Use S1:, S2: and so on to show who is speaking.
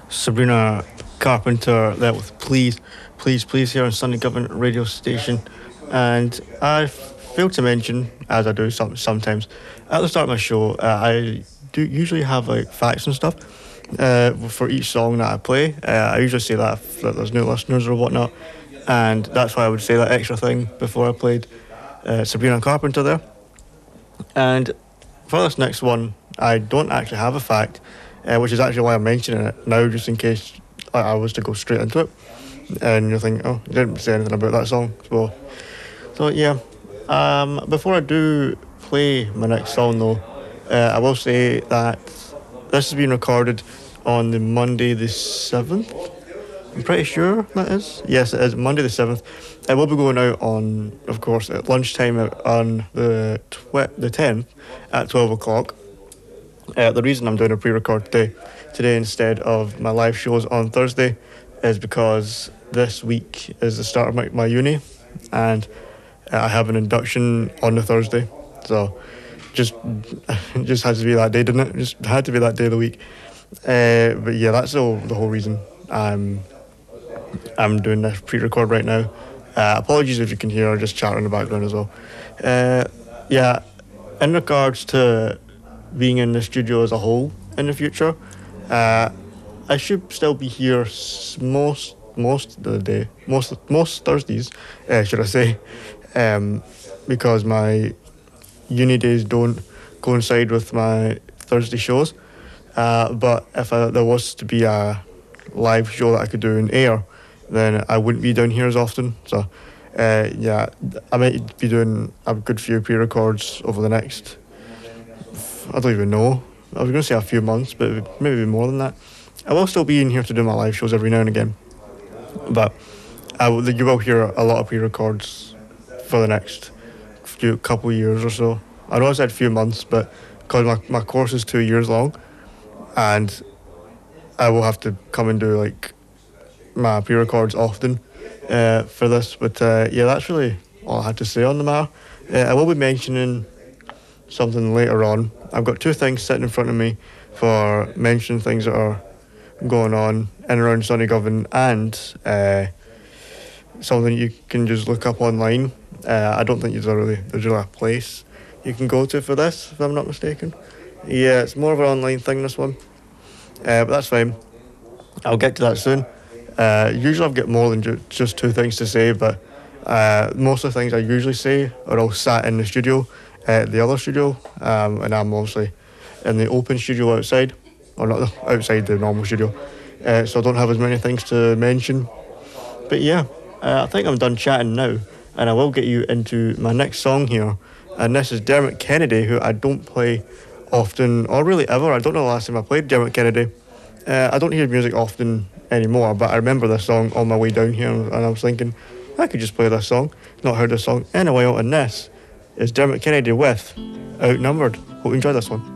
S1: Sabrina Carpenter there with Please, Please, Please here on Sunday Government Radio Station. And I failed to mention, as I do sometimes, at the start of my show, I do usually have like facts and stuff for each song that I play. I usually say that if there's new listeners or whatnot. And that's why I would say that extra thing before I played Sabrina Carpenter there. And for this next one, I don't actually have a fact, which is actually why I'm mentioning it now, just in case I was to go straight into it. And you're thinking, oh, you didn't say anything about that song. So yeah. Before I do play my next song, though, I will say that this has been recorded on the Monday the 7th. I'm pretty sure that is. Yes, it is Monday the 7th. It will be going out on, of course, at lunchtime on the 10th at 12 o'clock. The reason I'm doing a pre-record today instead of my live shows on Thursday is because this week is the start of my uni, and I have an induction on the Thursday. So just has to be that day, didn't it? Just had to be that day of the week. But yeah, that's the whole reason I'm doing this pre-record right now. Apologies if you can hear just chatter in the background as well. Yeah, in regards to being in the studio as a whole in the future, I should still be here most of the day, most Thursdays, should I say, because my uni days don't coincide with my Thursday shows. But if there was to be a live show that I could do in air, then I wouldn't be down here as often. So yeah, I might be doing a good few pre-records over the next, I don't even know, I was going to say a few months, but maybe more than that. I will still be in here to do my live shows every now and again, but you will hear a lot of pre-records for the next couple of years or so. I know I said few months, but because my course is 2 years long, and I will have to come and do like my pre-records often for this. But yeah, that's really all I had to say on the matter. I will be mentioning something later on. I've got two things sitting in front of me for mentioning things that are going on in and around Sunnygovan, and something you can just look up online. I don't think there's really a place you can go to for this, if I'm not mistaken. Yeah, it's more of an online thing, this one. But that's fine. I'll get to that soon. Usually I've got more than just two things to say, but most of the things I usually say are all sat in the studio, the other studio, and I'm mostly in the open studio outside, or not outside the normal studio, so I don't have as many things to mention. But yeah, I think I'm done chatting now, and I will get you into my next song here, and this is Dermot Kennedy, who I don't play often, or really ever. I don't know the last time I played Dermot Kennedy. I don't hear music often anymore, but I remember this song on my way down here, and I was thinking, I could just play this song. Not heard this song in a while, and this is Dermot Kennedy with Outnumbered. Hope you enjoy this one.